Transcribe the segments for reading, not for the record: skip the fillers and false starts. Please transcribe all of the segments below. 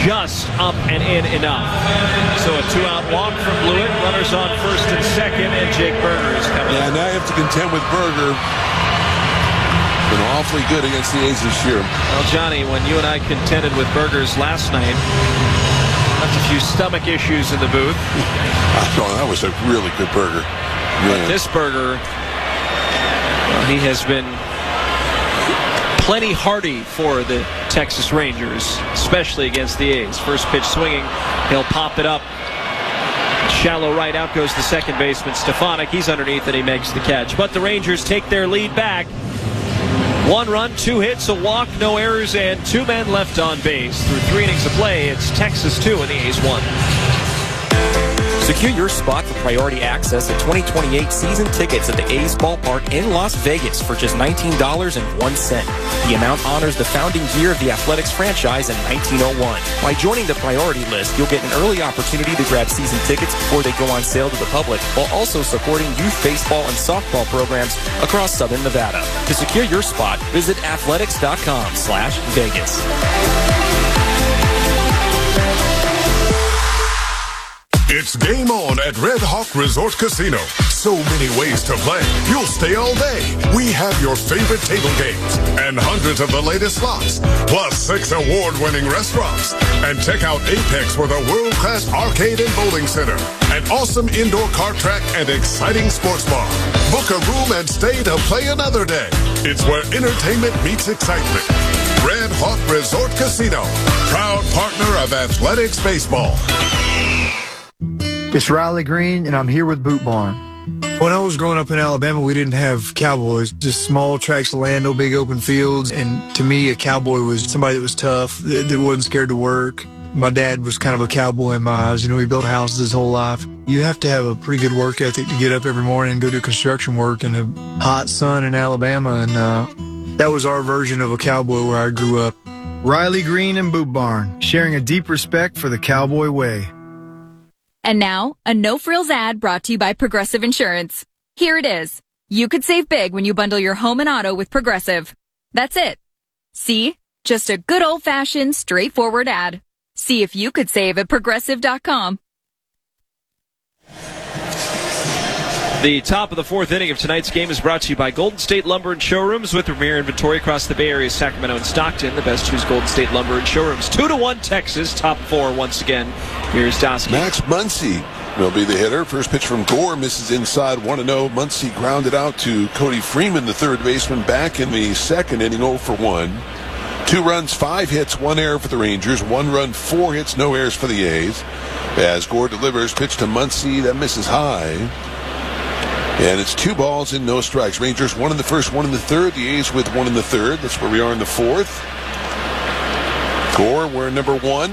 just up and in enough. So a 2-out walk from Blewett. Runners on first and second, and Jake Berger is coming. Yeah, now you have to contend with Berger. Been awfully good against the A's this year. Well, Johnny, when you and I contended with Berger's last night, left a few stomach issues in the booth. That was a really good Berger. But this Berger, he has been plenty hardy for the Texas Rangers, especially against the A's. First pitch swinging, he'll pop it up. Shallow right, out goes the second baseman, Stefanik. He's underneath and he makes the catch. But the Rangers take their lead back. 1 run, 2 hits, a walk, no errors, and 2 men left on base. Through 3 innings of play, it's Texas 2 and the A's 1. Secure your spot for priority access at 2028 season tickets at the A's ballpark in Las Vegas for just $19.01. The amount honors the founding year of the Athletics franchise in 1901. By joining the priority list, you'll get an early opportunity to grab season tickets before they go on sale to the public, while also supporting youth baseball and softball programs across Southern Nevada. To secure your spot, visit athletics.com/Vegas. It's game on at Red Hawk Resort Casino. So many ways to play. You'll stay all day. We have your favorite table games and hundreds of the latest slots, plus 6 award-winning restaurants. And check out Apex with a world-class arcade and bowling center, an awesome indoor kart track, and exciting sports bar. Book a room and stay to play another day. It's where entertainment meets excitement. Red Hawk Resort Casino, proud partner of Athletics Baseball. It's Riley Green, and I'm here with Boot Barn. When I was growing up in Alabama, we didn't have cowboys, just small tracts of land, no big open fields. And to me, a cowboy was somebody that was tough, that wasn't scared to work. My dad was kind of a cowboy in my eyes. You know, he built houses his whole life. You have to have a pretty good work ethic to get up every morning and go do construction work in the hot sun in Alabama. And that was our version of a cowboy where I grew up. Riley Green and Boot Barn, sharing a deep respect for the cowboy way. And now, a no-frills ad brought to you by Progressive Insurance. Here it is. You could save big when you bundle your home and auto with Progressive. That's it. See? Just a good old-fashioned, straightforward ad. See if you could save at Progressive.com. The top of the 4th inning of tonight's game is brought to you by Golden State Lumber and Showrooms with premier inventory across the Bay Area, Sacramento, and Stockton. The best choose Golden State Lumber and Showrooms. 2-1 Texas, top 4 once again. Here's Dosky. Max Muncy will be the hitter. First pitch from Gore misses inside, 1-0. Muncy grounded out to Cody Freeman, the third baseman, back in the second inning, 0-for-1. 2 runs, 5 hits, 1 error for the Rangers. 1 run, 4 hits, no errors for the A's. As Gore delivers, pitch to Muncy, that misses high. And it's 2 balls and no strikes. Rangers 1 in the first, 1 in the third. The A's with 1 in the third. That's where we are in the 4th. Gore, we're number 1.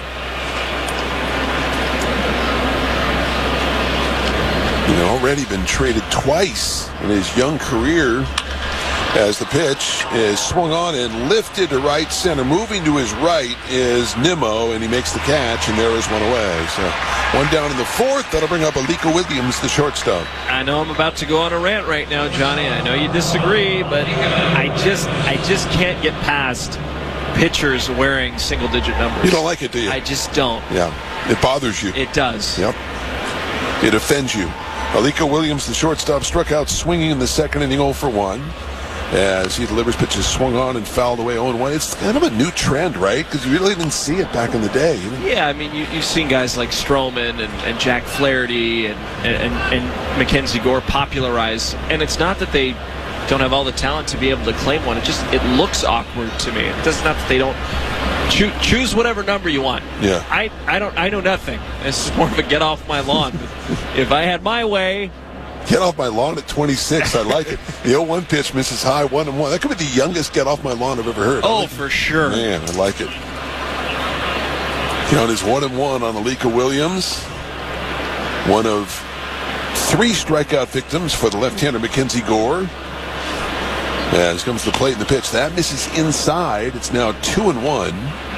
Already been traded twice in his young career, as the pitch is swung on and lifted to right center. Moving to his right is Nimmo, and he makes the catch, and there is 1 away. So 1 down in the 4th. That'll bring up Alika Williams, the shortstop. I know I'm about to go on a rant right now, Johnny. I know you disagree, but I just can't get past pitchers wearing single-digit numbers. You don't like it, do you? I just don't. Yeah, it bothers you. It does. Yep. It offends you. Alika Williams, the shortstop, struck out swinging in the second inning, 0-for-1. As he delivers pitches swung on and fouled away 0-1. It's kind of a new trend, right? Because you really didn't see it back in the day. Yeah, I mean, you've seen guys like Stroman and Jack Flaherty and Mackenzie Gore popularize. And it's not that they don't have all the talent to be able to claim one. It looks awkward to me. It does not that they don't choose whatever number you want. Yeah. I know nothing. This is more of a get off my lawn. If I had my way. Get off my lawn at 26. I like it. The 0-1 pitch misses high, 1-1. That could be the youngest get off my lawn I've ever heard. Oh, for sure. Man, I like it. Count is 1-1 on Alika Williams. One of 3 strikeout victims for the left-hander Mackenzie Gore. As comes the plate and the pitch. That misses inside. It's now 2-1.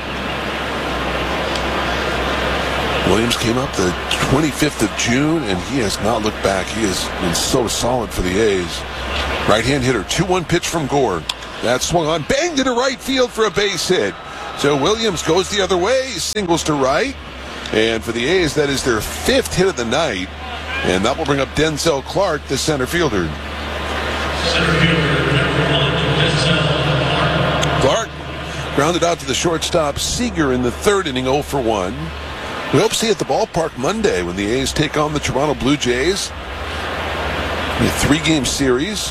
Williams came up the 25th of June, and he has not looked back. He has been so solid for the A's. Right-hand hitter, 2-1 pitch from Gore. That swung on, banged into right field for a base hit. So Williams goes the other way, singles to right. And for the A's, that is their 5th hit of the night. And that will bring up Denzel Clark, the center fielder. Clark grounded out to the shortstop Seager in the 3rd inning, 0 for 1. We hope to see you at the ballpark Monday when the A's take on the Toronto Blue Jays. A 3-game series.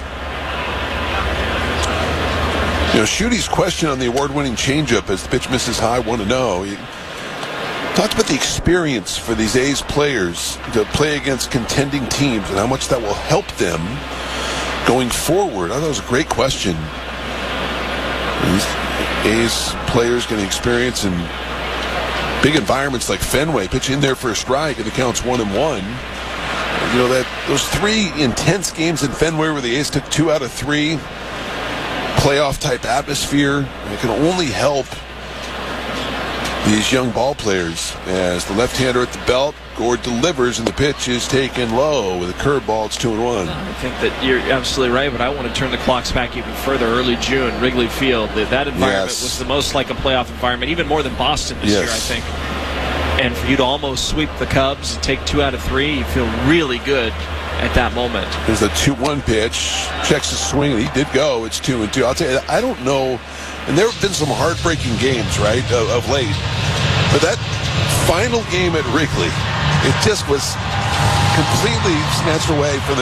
Schuete's question on the award-winning changeup as the pitch misses high 1-0. He talked about the experience for these A's players to play against contending teams and how much that will help them going forward. I thought it was a great question. These A's players getting experience in big environments like Fenway, pitch in there for a strike and the count's 1-1. Those 3 intense games in Fenway where the A's took 2 out of 3, playoff type atmosphere, it can only help these young ball players. As the left-hander at the belt, Gore delivers and the pitch is taken low with a curveball. It's 2-1. I think that you're absolutely right, but I want to turn the clocks back even further. Early June, Wrigley Field, that environment was the most like a playoff environment, even more than Boston this year, I think. And for you to almost sweep the Cubs and take 2 out of 3, you feel really good at that moment. There's a 2-1 pitch, checks the swing, and he did go. It's 2-2. I'll tell you, I don't know, and there have been some heartbreaking games, right, of late, but that final game at Wrigley, it just was completely snatched away from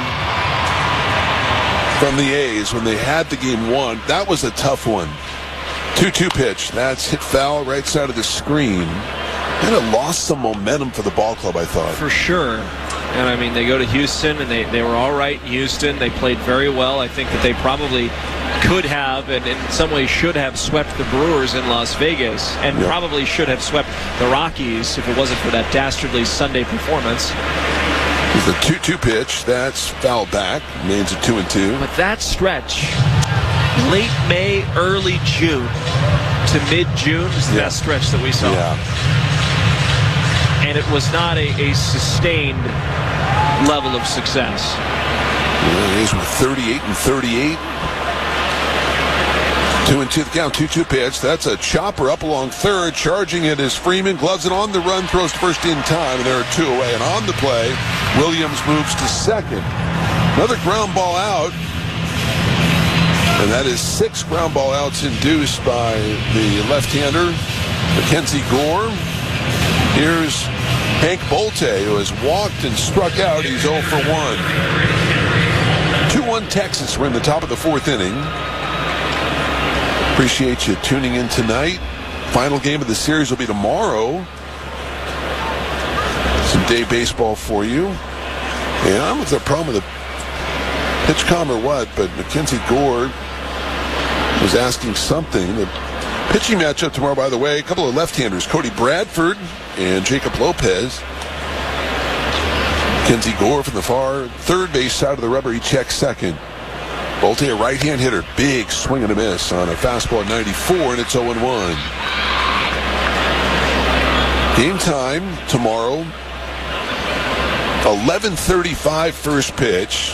the A's when they had the game won. That was a tough one. 2-2 pitch. That's hit foul right side of the screen. Kind of lost some momentum for the ball club, I thought. For sure. And, I mean, they go to Houston, and they were all right in Houston. They played very well. I think that they probably could have, and in some ways should have, swept the Brewers in Las Vegas, and probably should have swept the Rockies if it wasn't for that dastardly Sunday performance. It's a 2-2 pitch. That's foul back. Remains at 2-2. But that stretch, late May, early June to mid-June, is the best stretch that we saw. Yeah. And it was not a sustained level of success. The A's were 38-38. 2-2 the count, 2-2 pitch. That's a chopper up along third. Charging it is Freeman. Gloves it on the run, throws to first in time, and there are 2 away. And on the play, Williams moves to second. Another ground ball out. And that is 6 ground ball outs induced by the left-hander, Mackenzie Gore. Here's Hank Bolte, who has walked and struck out. He's 0 for 1. 2-1 Texas. We're in the top of the 4th inning. Appreciate you tuning in tonight. Final game of the series will be tomorrow. Some day baseball for you. And I don't know if there's a problem with the pitch com or what, but Mackenzie Gore was asking something. The pitching matchup tomorrow, by the way, a couple of left-handers, Cody Bradford and Jacob Lopez. Mackenzie Gore from the far third base side of the rubber. He checks second. Bolte, a right-hand hitter. Big swing and a miss on a fastball at 94, and it's 0-1. Game time tomorrow. 11:35 first pitch.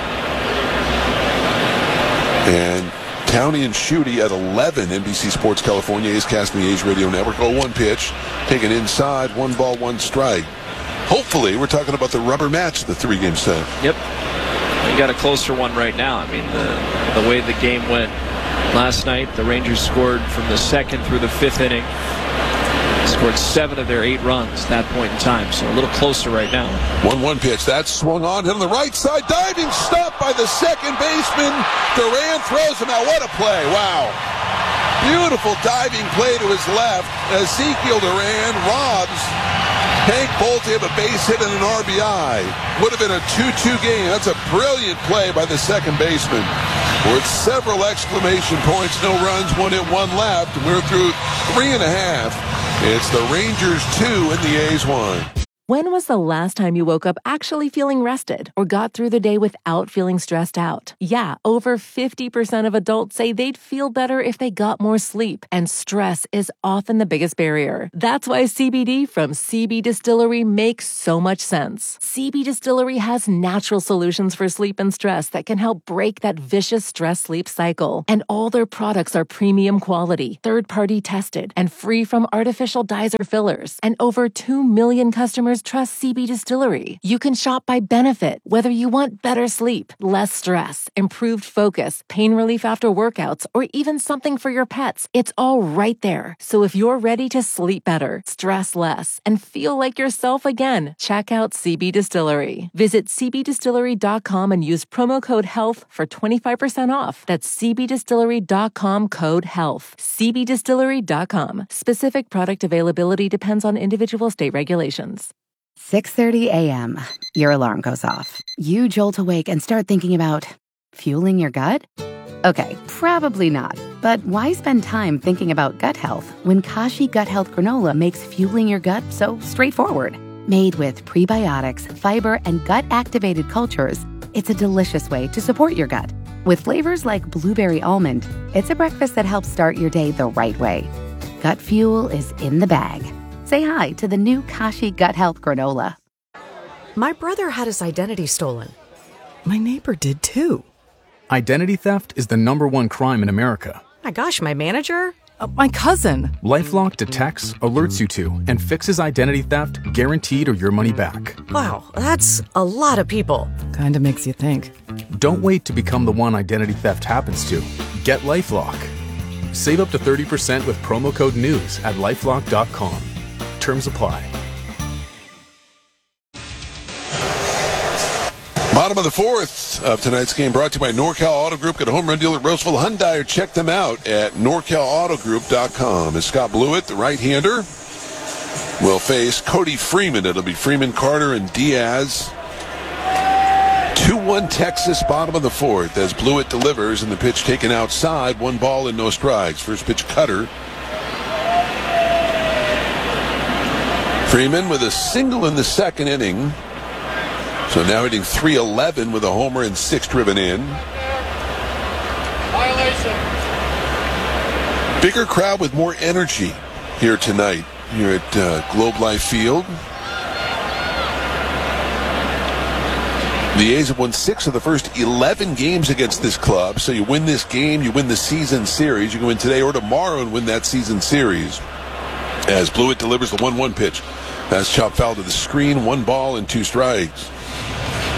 And Towney and Schuete at 11, NBC Sports California, A's casting the A's Radio Network. 0-1 pitch, taken inside, 1 ball, 1 strike. Hopefully, we're talking about the rubber match of the 3-game set. Yep. You got a closer one right now. I mean, the way the game went last night, the Rangers scored from the 2nd through the 5th inning. Scored 7 of their 8 runs at that point in time, so a little closer right now. 1-1 pitch. That's swung on. Hit on the right side. Diving stop by the second baseman. Duran throws him out. What a play. Wow. Beautiful diving play to his left. Ezekiel Duran robs Hank Bolte of a base hit and an RBI. Would have been a 2-2 game. That's a brilliant play by the second baseman. Worth several exclamation points. No runs, 1 hit, 1 left. We're through 3.5. It's the Rangers 2 and the A's 1. When was the last time you woke up actually feeling rested or got through the day without feeling stressed out? Yeah, over 50% of adults say they'd feel better if they got more sleep, and stress is often the biggest barrier. That's why CBD from CB Distillery makes so much sense. CB Distillery has natural solutions for sleep and stress that can help break that vicious stress-sleep cycle. And all their products are premium quality, third-party tested, and free from artificial dyes or fillers. And over 2 million customers trust CB Distillery. You can shop by benefit, whether you want better sleep, less stress, improved focus, pain relief after workouts, or even something for your pets. It's all right there. So if you're ready to sleep better, stress less, and feel like yourself again, check out CB Distillery. Visit cbdistillery.com and use promo code HEALTH for 25% off. That's cbdistillery.com, code HEALTH. cbdistillery.com. Specific product availability depends on individual state regulations. 6:30 a.m. Your alarm goes off. You jolt awake and start thinking about fueling your gut? Okay, probably not. But why spend time thinking about gut health when Kashi Gut Health Granola makes fueling your gut so straightforward? Made with prebiotics, fiber, and gut-activated cultures, it's a delicious way to support your gut. With flavors like blueberry almond, it's a breakfast that helps start your day the right way. Gut fuel is in the bag. Say hi to the new Kashi Gut Health Granola. My brother had his identity stolen. My neighbor did too. Identity theft is the #1 crime in America. My gosh, my manager? My cousin. LifeLock detects, alerts you to, and fixes identity theft guaranteed or your money back. Wow, that's a lot of people. Kinda makes you think. Don't wait to become the one identity theft happens to. Get LifeLock. Save up to 30% with promo code NEWS at LifeLock.com. Terms apply. Bottom of the fourth of tonight's game brought to you by NorCal Auto Group. Got a home run dealer at Roseville Hyundai, or check them out at NorCalAutoGroup.com. As Scott Blewett, the right-hander, will face Cody Freeman. It'll be Freeman, Carter, and Diaz. 2-1 Texas, bottom of the fourth, as Blewett delivers, and the pitch taken outside. 1 ball and no strikes. First pitch cutter. Freeman with a single in the second inning. So now hitting .311 with a homer and 6 driven in. Violation. Bigger crowd with more energy here tonight here at Globe Life Field. The A's have won 6 of the first 11 games against this club. So you win this game, you win the season series. You can win today or tomorrow and win that season series. As Blewett delivers the 1-1 pitch. That's chopped foul to the screen. 1 ball and 2 strikes.